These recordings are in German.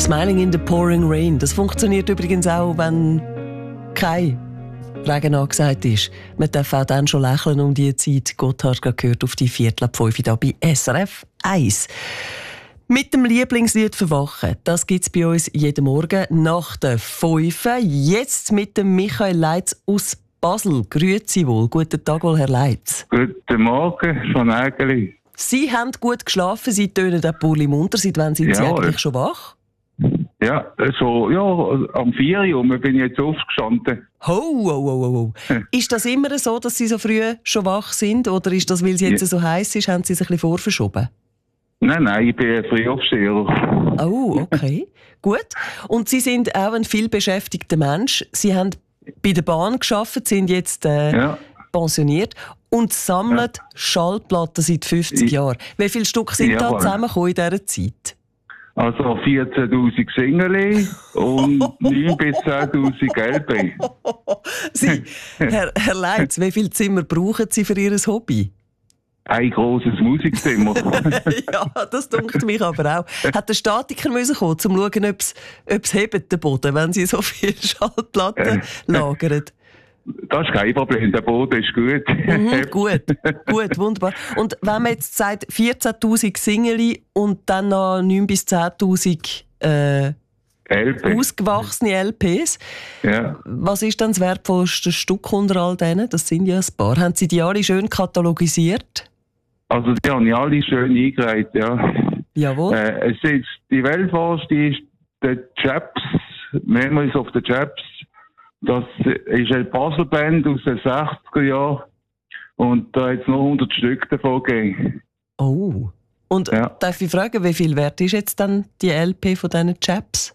Smiling in the pouring rain. Das funktioniert übrigens auch, wenn kein Regen angesagt ist. Man darf auch dann schon lächeln um diese Zeit. Gotthard gehört auf die 4:05 hier bei SRF 1. Mit dem Lieblingslied verwachen. Das gibt es bei uns jeden Morgen nach der 5. Jetzt mit dem Michael Leitz aus Basel. Grüezi wohl. Guten Tag wohl, Herr Leitz. Guten Morgen von Ägeli. Sie haben gut geschlafen, Sie tönen den Pulli munter. Seit wann sind Sie eigentlich schon wach? Ja, am 4 Uhr bin ich jetzt aufgestanden. Ho. Ist das immer so, dass Sie so früh schon wach sind? Oder ist das, weil es jetzt so heiß ist, haben Sie sich ein bisschen vorverschoben? Nein, ich bin ein Frühaufsteher. Oh, okay. Gut. Und Sie sind auch ein vielbeschäftigter Mensch. Sie haben bei der Bahn gearbeitet, sind jetzt pensioniert und sammeln Schallplatten seit 50 Jahren. Wie viele Stück sind da zusammengekommen in dieser Zeit? Also 14'000 Single und 9.000 bis 10'000 LP. Sie, Herr Leitz, wie viele Zimmer brauchen Sie für Ihr Hobby? Ein grosses Musikzimmer. Ja, das dunkt mich aber auch. Hat der Statiker kommen, um zu schauen, ob es hebt, den Boden, wenn Sie so viele Schallplatten lagern? Das ist kein Problem, der Boden ist gut. Gut, wunderbar. Und wenn man jetzt sagt, 14'000 Single und dann noch 9.000 bis 10'000 ausgewachsene LPs, was ist dann das wertvollste Stück unter all denen? Das sind ja ein paar. Haben Sie die alle schön katalogisiert? Also die haben ja alle schön eingereiht, ja. Jawohl. Es ist die weltvorste ist der Chaps, Memories of the Chaps. Das ist eine Basel-Band aus den 60er Jahren und da hat es noch 100 Stück davon gegeben. Oh. Und darf ich fragen, wie viel wert ist jetzt dann die LP von diesen Chaps?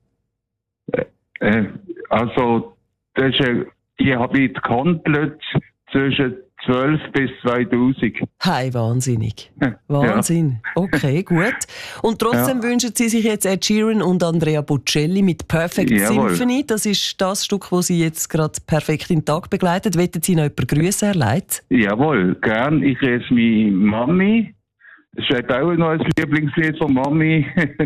Also, die habe ich gehandelt zwischen 12 bis 2000. Hey, wahnsinnig. Wahnsinn. Ja. Okay, gut. Und trotzdem wünschen Sie sich jetzt Ed Sheeran und Andrea Bocelli mit Perfect Symphony. Das ist das Stück, das Sie jetzt gerade perfekt in den Tag begleitet. Wollen Sie noch jemanden grüßen, Herr Leitz? Jawohl, gern. Ich grüße meine Mami. Das ist auch noch ein Lieblingslied von Mami.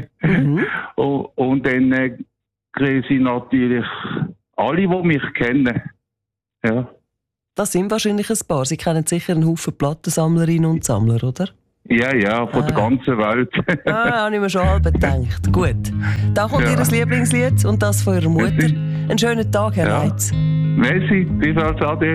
Und dann grüße ich natürlich alle, die mich kennen. Ja. Das sind wahrscheinlich ein paar. Sie kennen sicher einen Haufen Plattensammlerinnen und Sammler, oder? Ja, von der ganzen Welt. Habe ich mir schon halb gedacht. Gut. Da kommt Ihr Lieblingslied und das von Ihrer Mutter. Einen schönen Tag, Herr Leitz. Merci, bis bald, Ade.